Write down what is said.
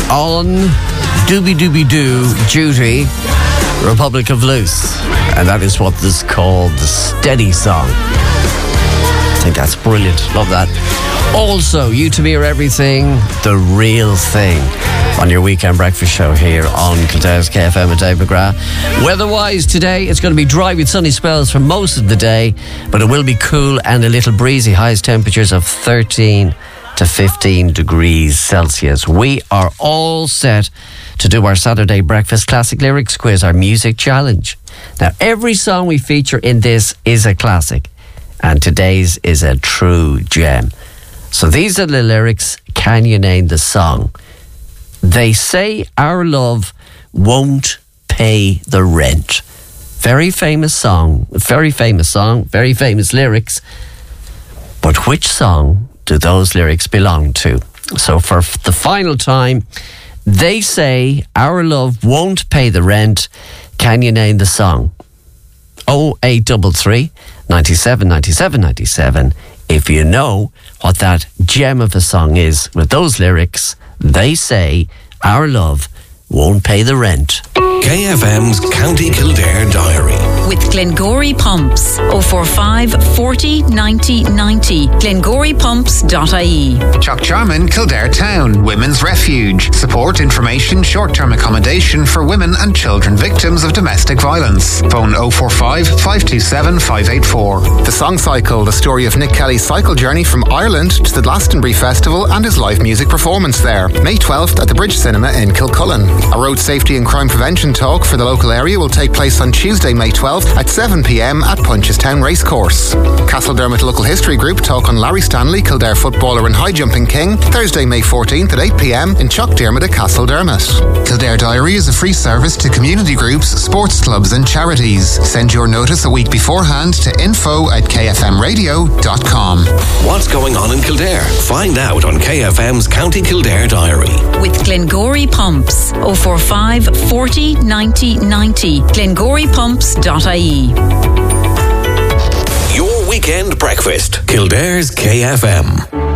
On Doobie Doobie Doo Duty, Republic of Loose. And that is what this is called, the Steady Song. I think that's brilliant. Love that. Also, You To Me Are Everything, The Real Thing, on your weekend breakfast show here on Kildare's KFM with Dave McGrath. Weather-wise today, it's going to be dry with sunny spells for most of the day, but it will be cool and a little breezy. Highest temperatures of 13 to 15 degrees Celsius. We are all set to do our Saturday Breakfast Classic Lyrics Quiz, our music challenge. Now, every song we feature in this is a classic, and today's is a true gem. So these are the lyrics. Can you name the song? They say our love won't pay the rent. Very famous song, very famous lyrics. But which song do those lyrics belong to? So for the final time, they say our love won't pay the rent. Can you name the song? 0833 97 97 97. If you know what that gem of a song is with those lyrics, they say our love won't pay the rent. KFM's County Kildare Diary with Glengory Pumps. 045 40 90 90. GlengoryPumps.ie. Chuck Jarman, Kildare Town, Women's Refuge. Support, information, short-term accommodation for women and children victims of domestic violence. Phone 045 527 584. The Song Cycle, the story of Nick Kelly's cycle journey from Ireland to the Glastonbury Festival and his live music performance there. May 12th at the Bridge Cinema in Kilcullen. A road safety and crime prevention talk for the local area will take place on Tuesday, May 12th at 7 p.m. at Punchestown Racecourse. Castledermot Local History Group talk on Larry Stanley, Kildare footballer and high jumping king, Thursday, May 14th at 8 p.m. in Chuckdermot at Castledermot. Kildare Diary is a free service to community groups, sports clubs and charities. Send your notice a week beforehand to info@kfmradio.com. What's going on in Kildare? Find out on KFM's County Kildare Diary with Glengory Pumps. 045 40 90 90. GlengoryPumps.ie. Your weekend breakfast, Kildare's KFM.